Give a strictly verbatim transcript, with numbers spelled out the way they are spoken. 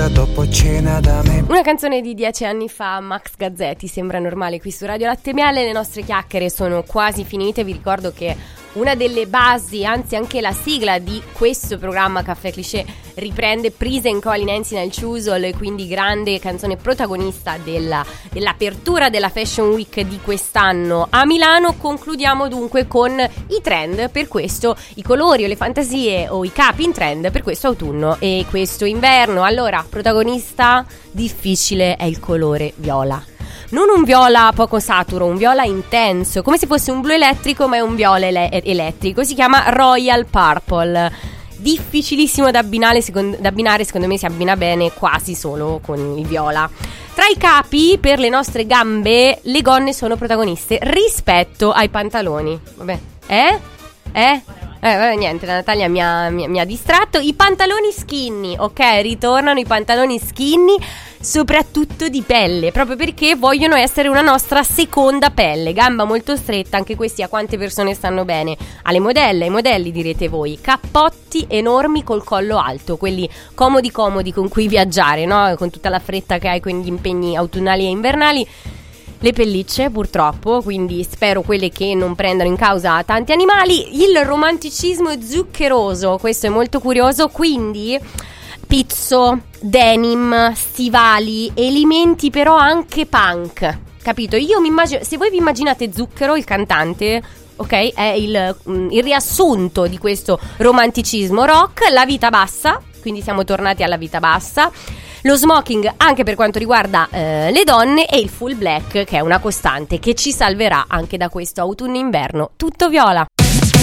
casa dopo cena da me. Una canzone di dieci anni fa, Max Gazzetti, Sembra normale, qui su Radio Latte Miele. Le nostre chiacchiere sono quasi finite. Vi ricordo che una delle basi, anzi anche la sigla di questo programma Caffè Cliché, riprende Prise in Colin Nancy nel Choosol, quindi grande canzone protagonista della, dell'apertura della Fashion Week di quest'anno a Milano. Concludiamo dunque con i trend per questo, i colori o le fantasie o i capi in trend per questo autunno e questo inverno. Allora, protagonista difficile è il colore viola. Non un viola poco saturo, un viola intenso, come se fosse un blu elettrico, ma è un viola ele- elettrico. Si chiama Royal Purple. Difficilissimo da abbinare, secondo, da abbinare, secondo me si abbina bene quasi solo con il viola. Tra i capi, per le nostre gambe, le gonne sono protagoniste rispetto ai pantaloni. Vabbè, eh? Eh? Eh, vabbè, niente, la Natalia mi ha, mi, mi ha distratto. I pantaloni skinny, ok? Ritornano i pantaloni skinny, soprattutto di pelle, proprio perché vogliono essere una nostra seconda pelle. Gamba molto stretta, anche questi a quante persone stanno bene? Alle modelle, ai modelli direte voi. Cappotti enormi col collo alto, quelli comodi comodi con cui viaggiare, no? Con tutta la fretta che hai con gli impegni autunnali e invernali. Le pellicce purtroppo, quindi spero quelle che non prendano in causa tanti animali. Il romanticismo zuccheroso, questo è molto curioso, quindi pizzo, denim, stivali, elementi però anche punk, capito? Io mi immagino, se voi vi immaginate Zucchero, il cantante, ok, è il, il riassunto di questo romanticismo rock, la vita bassa, quindi siamo tornati alla vita bassa. Lo smoking anche per quanto riguarda eh, le donne e il full black che è una costante che ci salverà anche da questo autunno-inverno tutto viola.